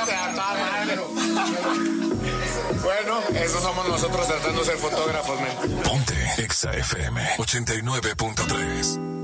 sea, toda madre. Bueno, eso somos nosotros tratando de ser fotógrafos, men. Ponte Exa FM 89.3.